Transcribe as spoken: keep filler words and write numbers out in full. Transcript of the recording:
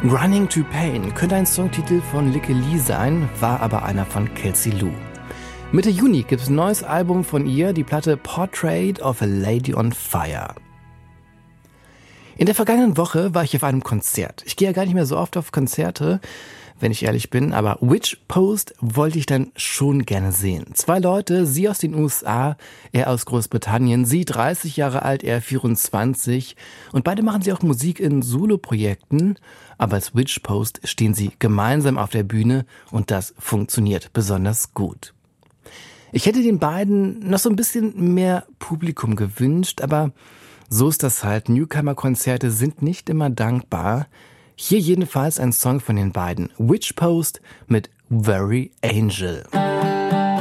Running to Pain könnte ein Songtitel von Lykke Li sein, war aber einer von Kelsey Lu. Mitte Juni gibt es ein neues Album von ihr, die Platte Portrait of a Lady on Fire. In der vergangenen Woche war ich auf einem Konzert. Ich gehe ja gar nicht mehr so oft auf Konzerte, wenn ich ehrlich bin, aber Which Post wollte ich dann schon gerne sehen. Zwei Leute, sie aus den U S A, er aus Großbritannien, sie dreißig Jahre alt, er vierundzwanzig. Und beide machen sie auch Musik in Solo-Projekten, aber als Which Post stehen sie gemeinsam auf der Bühne und das funktioniert besonders gut. Ich hätte den beiden noch so ein bisschen mehr Publikum gewünscht, aber so ist das halt. Newcomer-Konzerte sind nicht immer dankbar. Hier jedenfalls ein Song von den beiden. Which Post mit Very Angel.